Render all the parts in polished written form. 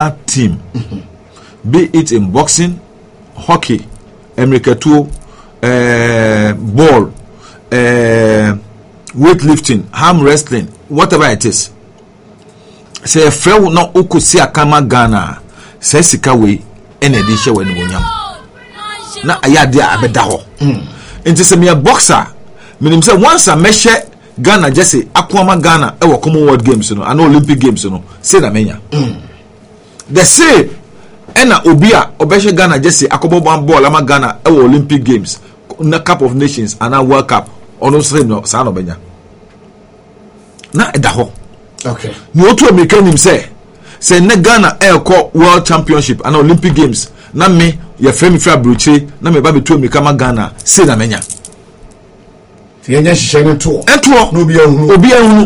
team, be it in boxing, hockey, Americatuo, ball, weightlifting, arm wrestling, whatever it is. Say a friend no uku si akama Ghana, say sika we ene di she we no nyam. Na ayade abeda ho. Nti se me a boxer, menim say once a measure Ghana just akwama Ghana e wo Commonwealth Games no, and Olympic Games no, say na menya. The say ena obi a obehye Ghana just akobo ball ama Ghana e wo Olympic Games, na Cup of Nations and a World Cup, ono say no sa no benya. Na eda ho. Okay. No to America him say na Ghana e ko World Championship and Olympic Games, na me ye frame fra bruche na me ba be to America ma Ghana say na menya. Tienya hihye to. Eto no bi ehunu. Obi ehunu.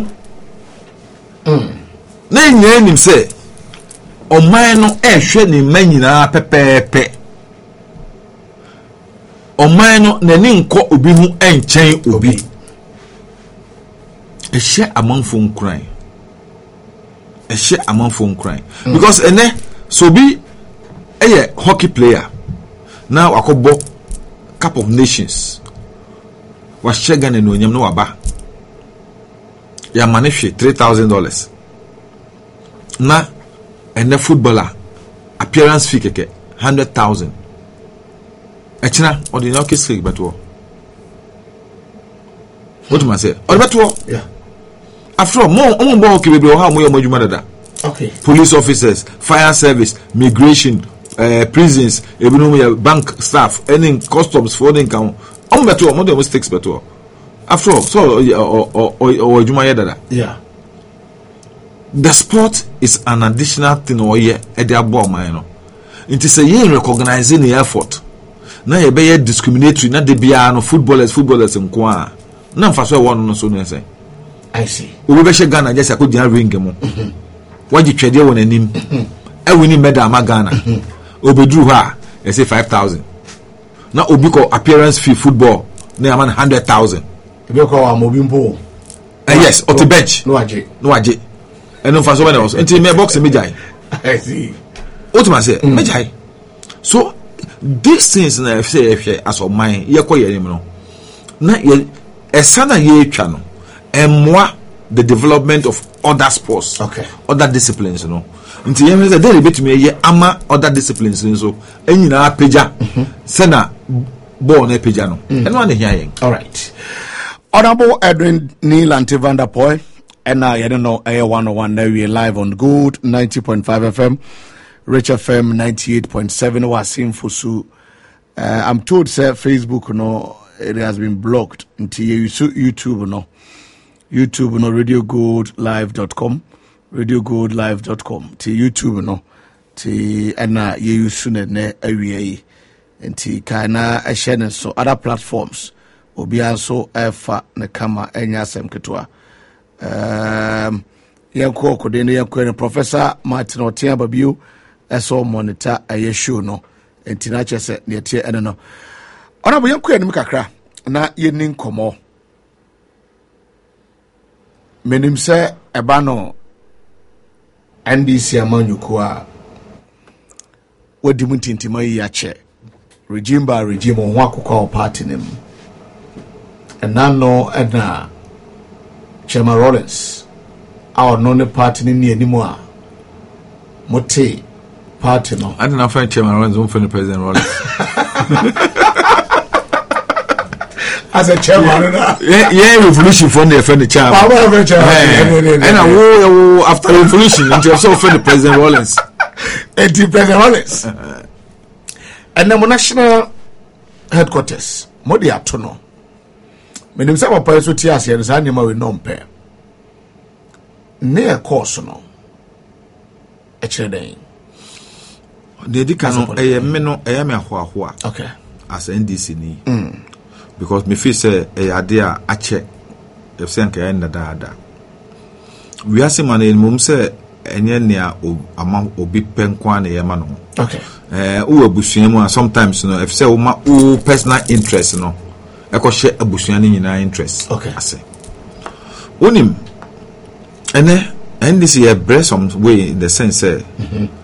Na nya nim say oman no ehwe ni manyina pepepe. Oman no nani nko obi hu enchen obi. Ehye amanfo nkran. Ehye amanfo nkran. Because ene so be a hockey player. Now akobo Cup of Nations. Was Chegan and William no aba. Ya manehwe $3,000. Na and the footballer appearance fee keke 100,000. Echina or the Nokia Street but what do I say? Or but yeah. After all, more hockey we how more okay. Police officers, fire service, migration, prisons, bank staff, any customs for the income. Better more than mistakes better. After all, so or yeah. The sport is an additional thing or yeah at the above mine. It is a year recognizing the effort. Now you be discriminatory, not the biano footballers in Kwa. None for so one so say. I see. We be Ghana just I could ring him. What you trade one and him? I win medal Ghana. Obedru ha, they say 5,000. Now Obiko appearance fee football, they are 100,000. Obiko Mobimbo. Yes, on the bench. No aje. And no for someone else. Until me box me jai. I see. What I say, me jai. So these things na say as of mine, ye ko ye no. Na ye esana ye twa no. Emwa the development of other sports. Okay. Other disciplines, you know. Until you say they bit me ye ama other disciplines so enyina peja. Sena ball na peja no. Eno na hia yen. All right. Honorable Edwin Neil Antivanderpoy. And now, you don't know, 101 now we live on Gold 90.5 FM, Rich FM 98.7. Wasim Fusu. I'm told, sir, Facebook, no, it has been blocked until YouTube, no, radiogoldlive.com, radiogoldlive.com, to YouTube, no, to Anna, you soon ne away, and to Kana, a channel, so other platforms will be also Alpha Nakama, and Yasem Ketua. Yanko Kodene Yanko Professor Martin Otia Babu eso monitor a show no entinache se ne tie ene no ona bo yanko enim kakra na yenin komo menim se eba no NDC amanyuko a wadi muntintima yi ache regime ho akokwa party nim enano ena Chairman Rollins, our non party ni anymore. Mote party no. I don't know if Chairman Rollins won't find the President Rollins. As a chairman, yeah, revolution for the chairman. And after revolution, and also for the President Rollins. And the President Rollins. And the national headquarters, Modi Atono. Menim say papa so ti ase nsa nyema we no mpe ne e course no e kire den de dika no eye me no eye me ahoahoa okay as NDC ni because me feel say ade a ache if say nka enda daada we ase man en mum say enye ne a ama obi penkwa na yema no okay wo abusua mu sometimes no if say wo ma personal interest no ekoshe abusua ni nyina interest okay ase onim ene NDC a breast some way in the sense